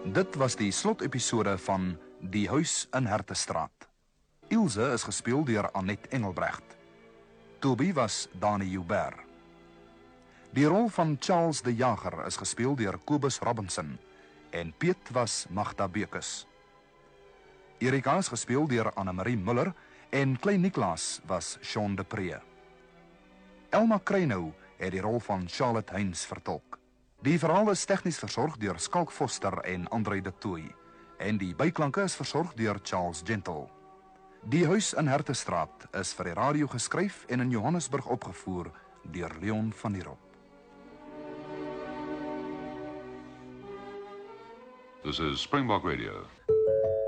Dit was die slotepisode van Die Huis in Hertestraat. Ilse is gespeel deur Annette Engelbrecht. Toby was Dani Joubert. Die rol van Charles de Jager is gespeel deur Kobus Robinson en Piet was Magda Bekus. Erika is gespeel deur Annemarie Muller en Klein Niklaas was Sean de Pre. Elma Kreinou het die rol van Charlotte Heinz vertolk. Die verhaal is tegnies versorg deur Skalk Foster en André de Tooy en die byklanke is versorg deur Charles Gentle. Die Huis in Hertestraat is vir die radio geskryf en in Johannesburg opgevoer deur Leon van der Rop. This is Springbok Radio.